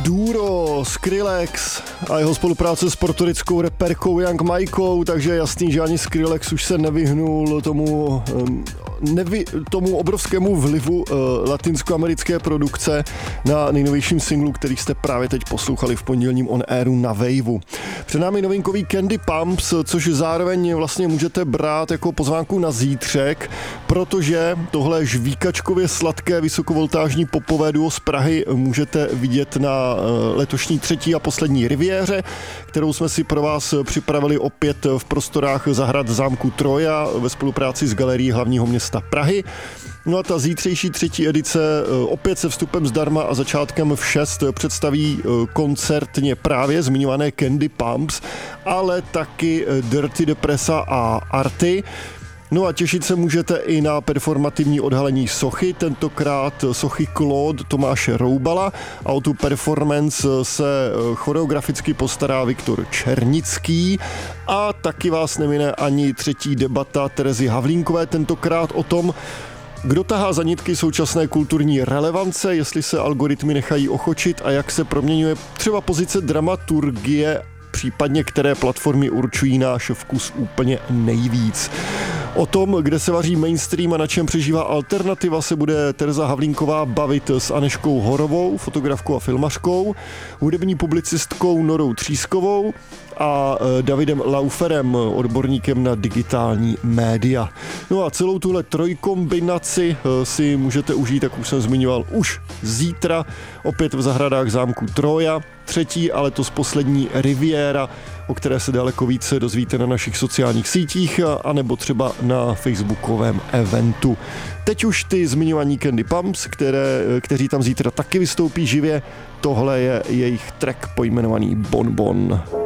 Duro, Skrillex a jeho spolupráce s portorickou reperkou Young Mikou, takže jasný, že ani Skrillex už se nevyhnul tomu obrovskému vlivu latinskoamerické produkce na nejnovějším singlu, který jste právě teď poslouchali v pondělním on airu na Waveu. Před námi novinkový Candy Pumps, což zároveň vlastně můžete brát jako pozvánku na zítřek, protože tohle žvíkačkově sladké vysokovoltážní popové duo z Prahy můžete vidět na letošní třetí a poslední riviéře, kterou jsme si pro vás připravili opět v prostorách zahrad zámku Troja ve spolupráci s Galerií hlavního města Prahy. No a ta zítřejší třetí edice opět se vstupem zdarma a začátkem v 6 představí koncertně právě zmiňované Candy Pumps, ale taky Dirty Depressa a Arty. No a těšit se můžete i na performativní odhalení sochy, tentokrát sochy Claude Tomáše Roubala, a o tu performance se choreograficky postará Viktor Černický a taky vás nemine ani třetí debata Terezy Havlínkové, tentokrát o tom, kdo tahá za nitky současné kulturní relevance, jestli se algoritmy nechají ochočit a jak se proměňuje třeba pozice dramaturgie, případně které platformy určují náš vkus úplně nejvíc. O tom, kde se vaří mainstream a na čem přežívá alternativa, se bude Tereza Havlínková bavit s Aneškou Horovou, fotografkou a filmařkou, hudební publicistkou Norou Třískovou a Davidem Lauferem, odborníkem na digitální média. No a celou tuhle trojkombinaci si můžete užít, jak už jsem zmiňoval, už zítra, opět v zahradách zámku Troja, třetí a letos poslední riviéra, o které se daleko více dozvíte na našich sociálních sítích anebo třeba na facebookovém eventu. Teď už ty zmiňovaní Candy Pumps, kteří tam zítra taky vystoupí živě, tohle je jejich track pojmenovaný Bon Bon.